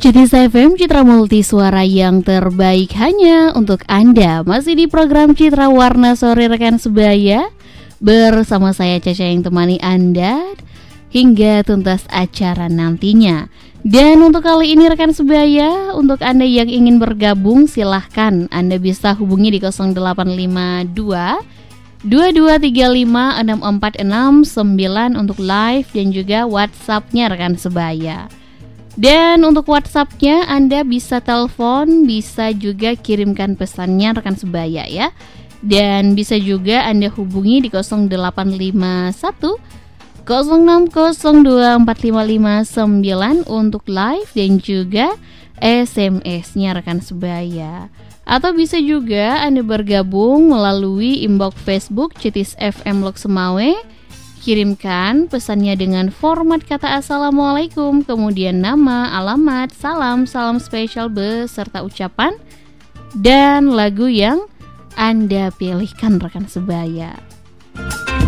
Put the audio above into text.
Citis FM, Citra Multi Suara yang terbaik hanya untuk Anda. Masih di program Citra Warna Sore rekan sebaya, bersama saya Caca yang temani Anda hingga tuntas acara nantinya. Dan untuk kali ini rekan sebaya, untuk Anda yang ingin bergabung silahkan Anda bisa hubungi di 0852 2235 6469 untuk live dan juga WhatsApp-nya rekan sebaya. Dan untuk WhatsApp-nya Anda bisa telepon, bisa juga kirimkan pesannya rekan sebaya ya. Dan bisa juga Anda hubungi di 0851 06024559 untuk live dan juga SMS-nya rekan sebaya. Atau bisa juga Anda bergabung melalui inbox Facebook Citis FM Lok Semawe. Kirimkan pesannya dengan format kata Assalamualaikum, kemudian nama, alamat, salam spesial beserta ucapan dan lagu yang Anda pilihkan rekan sebaya.